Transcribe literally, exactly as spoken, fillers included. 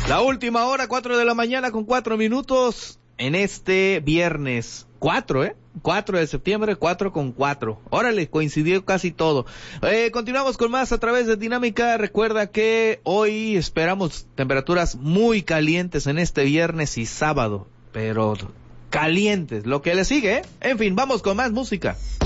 La última hora, cuatro de la mañana con cuatro minutos en este viernes. Cuatro, ¿eh? Cuatro de septiembre, cuatro con cuatro. Órale, coincidió casi todo. Eh, continuamos con más a través de Dinámica. Recuerda que hoy esperamos temperaturas muy calientes en este viernes y sábado, pero calientes, lo que le sigue, ¿eh? En fin, vamos con más música.